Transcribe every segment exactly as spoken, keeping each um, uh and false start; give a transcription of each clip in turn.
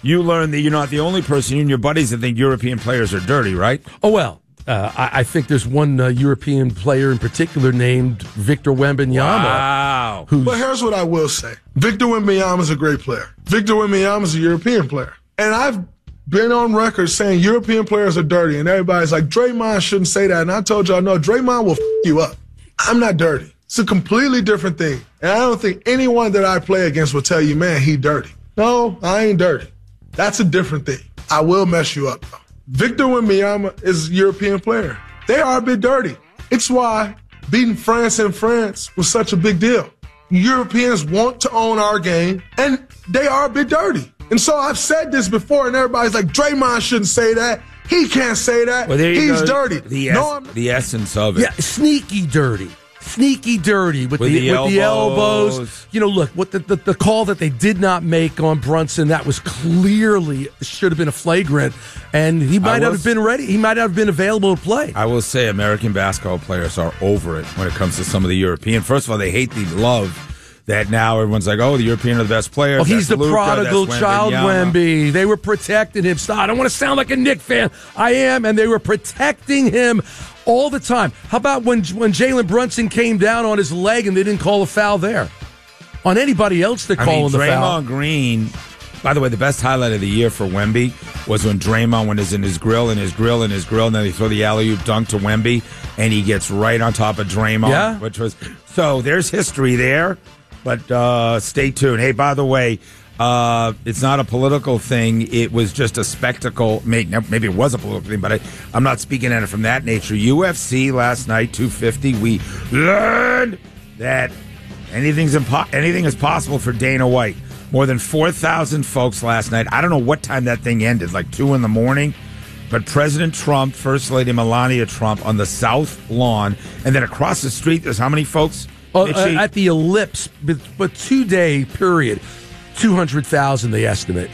you learned that you're not the only person, you and your buddies, that think European players are dirty, right? Oh, well, uh, I, I think there's one uh, European player in particular named Victor Wembanyama. Wow. Who's, But here's what I will say. Victor Wembanyama is a great player. Victor Wembanyama is a European player. And I've been on record saying European players are dirty, and everybody's like, Draymond shouldn't say that. And I told y'all, no, Draymond will f*** you up. I'm not dirty. It's a completely different thing. And I don't think anyone that I play against will tell you, man, he dirty. No, I ain't dirty. That's a different thing. I will mess you up, though. Victor Wembanyama is a European player. They are a bit dirty. It's why beating France in France was such a big deal. Europeans want to own our game, and they are a bit dirty. And so I've said this before, and everybody's like, Draymond shouldn't say that. He can't say that. Well, there you He's go. dirty. The, no, es- the essence of it. yeah, sneaky dirty. Sneaky dirty with, With the, the with the elbows. elbows. You know, look, what the, the, the call that they did not make on Brunson, that was clearly should have been a flagrant, and he might not have been ready. He might not have been available to play. I will say American basketball players are over it when it comes to some of the European. First of all, they hate the love that now everyone's like, oh, the European are the best players. Oh, he's that's the Luka, prodigal that's child Wembanyama. Wemby. They were protecting him. Stop. I don't want to sound like a Knick fan. I am, and they were protecting him all the time. How about when when Jalen Brunson came down on his leg and they didn't call a foul there? On anybody else to I call mean, in the foul. Draymond Green, by the way, the best highlight of the year for Wemby was when Draymond went in his grill and his grill and his grill, and then they throw the alley-oop dunk to Wemby, and he gets right on top of Draymond, Yeah. which was so. There's history there. But uh, stay tuned. Hey, by the way, uh, it's not a political thing. It was just a spectacle. Maybe, maybe it was a political thing, but I, I'm not speaking at it from that nature. U F C last night, two fifty, we learned that anything's impo- anything is possible for Dana White. More than four thousand folks last night. I don't know what time that thing ended, like two in the morning. But President Trump, First Lady Melania Trump on the South Lawn, and then across the street, there's how many folks? Uh, uh, at the ellipse, but, but two-day period, two hundred thousand they estimate.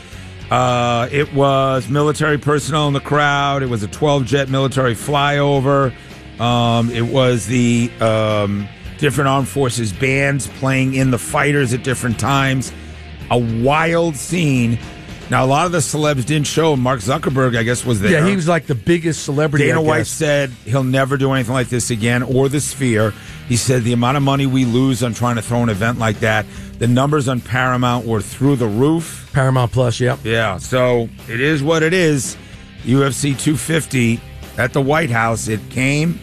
Uh, it was military personnel in the crowd. It was a twelve-jet military flyover. Um, it was the um, different armed forces bands playing in the fighters at different times. A wild scene. Now, a lot of the celebs didn't show. Mark Zuckerberg, I guess, was there. Yeah, he was like the biggest celebrity. Dana I White guess. said he'll never do anything like this again, or the Sphere. He said the amount of money we lose on trying to throw an event like that, the numbers on Paramount were through the roof. Paramount Plus, yep. Yeah, so it is what it is. U F C two fifty at the White House. It came,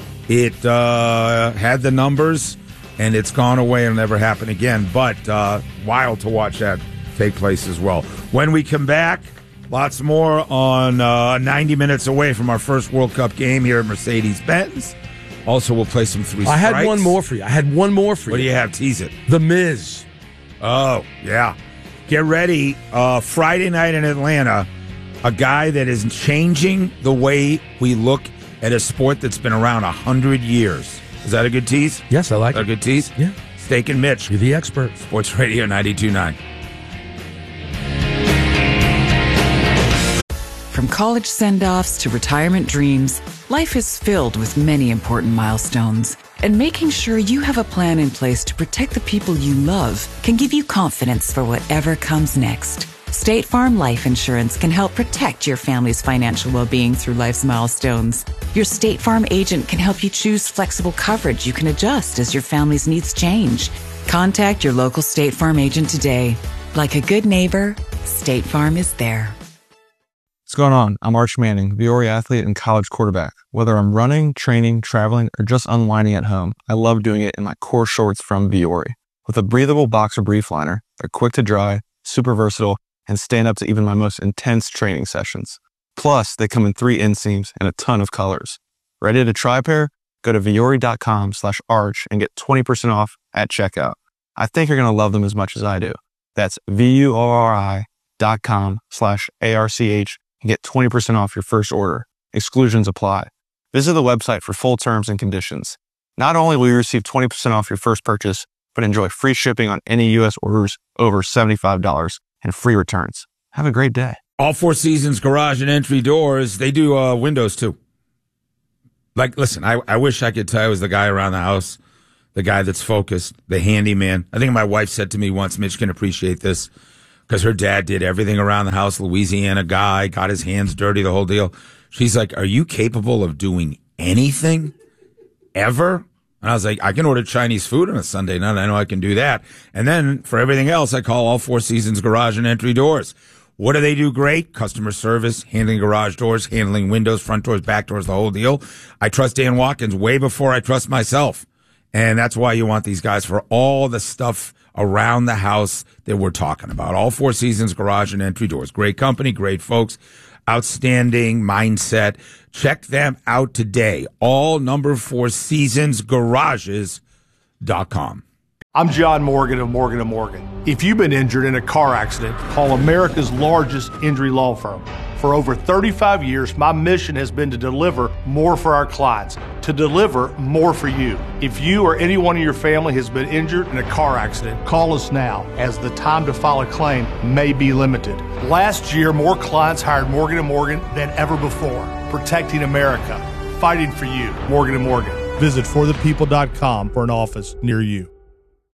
it uh, had the numbers, and it's gone away and never happen again. But uh, wild to watch that take place as well. When we come back, lots more on uh, ninety minutes away from our first World Cup game here at Mercedes-Benz. Also, we'll play some three I strikes. had one more for you. I had one more for What you. do you have? Tease it. The Miz. Oh, yeah. Get ready. Uh, Friday night in Atlanta, a guy that is changing the way we look at a sport that's been around one hundred years. Is that a good tease? Yes, I like Is that it. a good tease? Yeah. Steak and Mitch. You're the expert. Sports Radio ninety-two point nine. From college send-offs to retirement dreams, life is filled with many important milestones. And making sure you have a plan in place to protect the people you love can give you confidence for whatever comes next. State Farm Life Insurance can help protect your family's financial well-being through life's milestones. Your State Farm agent can help you choose flexible coverage you can adjust as your family's needs change. Contact your local State Farm agent today. Like a good neighbor, State Farm is there. What's going on? I'm Arch Manning, Viore athlete and college quarterback. Whether I'm running, training, traveling, or just unwinding at home, I love doing it in my core shorts from Viore. With a breathable boxer brief liner, they're quick to dry, super versatile, and stand up to even my most intense training sessions. Plus, they come in three inseams and a ton of colors. Ready to try a pair? Go to Viore.com slash arch and get twenty percent off at checkout. I think you're going to love them as much as I do. That's V-U-O-R-I dot com slash A-R-C-H and get twenty percent off your first order. Exclusions apply. Visit the website for full terms and conditions. Not only will you receive twenty percent off your first purchase, but enjoy free shipping on any U S orders over seventy-five dollars and free returns. Have a great day. All Four Seasons Garage and Entry Doors, they do uh, windows too. Like, listen, I, I wish I could tell I was the guy around the house, the guy that's focused, the handyman. I think my wife said to me once, Mitch can appreciate this, because her dad did everything around the house, Louisiana guy, got his hands dirty, the whole deal. She's like, are you capable of doing anything ever? And I was like, I can order Chinese food on a Sunday night. I know I can do that. And then for everything else, I call All Four Seasons Garage and Entry Doors. What do they do great? Customer service, handling garage doors, handling windows, front doors, back doors, the whole deal. I trust Dan Watkins way before I trust myself. And that's why you want these guys for all the stuff around the house that we're talking about. All Four Seasons Garage and Entry Doors. Great company, great folks, outstanding mindset. Check them out today. All number four seasons garages dot com. I'm John Morgan of Morgan and Morgan. If you've been injured in a car accident, call America's largest injury law firm. For over thirty-five years, my mission has been to deliver more for our clients, to deliver more for you. If you or anyone in your family has been injured in a car accident, call us now, as the time to file a claim may be limited. Last year, more clients hired Morgan and Morgan than ever before, protecting America, fighting for you. Morgan and Morgan. Visit for the people dot com for an office near you.